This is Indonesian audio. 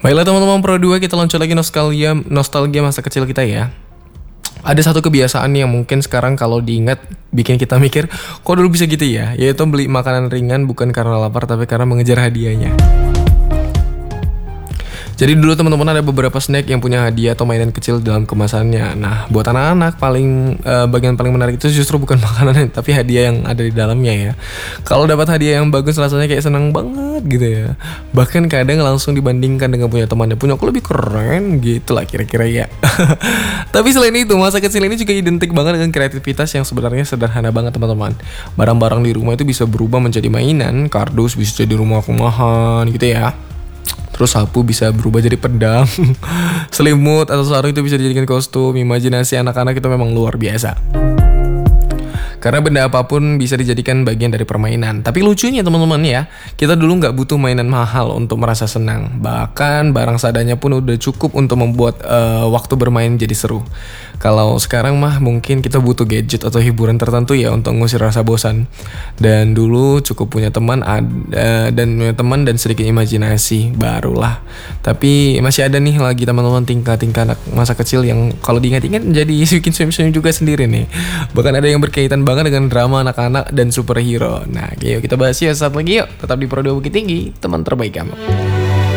Baiklah teman-teman Pro 2, kita lanjut lagi nostalgia masa kecil kita ya. Ada satu kebiasaan yang mungkin sekarang kalau diingat bikin kita mikir, kok dulu bisa gitu ya? Yaitu beli makanan ringan bukan karena lapar tapi karena mengejar hadiahnya. Jadi dulu teman-teman ada beberapa snack yang punya hadiah atau mainan kecil dalam kemasannya. Nah, buat anak-anak bagian paling menarik itu justru bukan makanan tapi hadiah yang ada di dalamnya ya. Kalau dapat hadiah yang bagus rasanya kayak senang banget gitu ya. Bahkan kadang langsung dibandingkan dengan punya temannya, punya aku lebih keren gitu lah kira-kira ya. Tapi selain itu, masa kecil ini juga identik banget dengan kreativitas yang sebenarnya sederhana banget teman-teman. Barang-barang di rumah itu bisa berubah menjadi mainan, kardus bisa jadi rumah rumahan gitu ya. Terus sapu bisa berubah jadi pedang, selimut atau sarung itu bisa dijadikan kostum. Imajinasi anak-anak itu memang luar biasa. Karena benda apapun bisa dijadikan bagian dari permainan. Tapi lucunya teman-teman ya, kita dulu nggak butuh mainan mahal untuk merasa senang. Bahkan barang seadanya pun udah cukup untuk membuat waktu bermain jadi seru. Kalau sekarang mah mungkin kita butuh gadget atau hiburan tertentu ya untuk ngusir rasa bosan. Dan dulu cukup punya teman dan sedikit imajinasi barulah. Tapi masih ada nih lagi teman-teman tingkah-tingkah anak masa kecil yang kalau diingat-ingat jadi bikin senyum-senyum juga sendiri nih. Bahkan ada yang berkaitan banget dengan drama anak-anak dan superhero. Nah, yuk kita bahas ya saat lagi yuk. Tetap di Pro 2 Bukit Tinggi, teman terbaik kamu.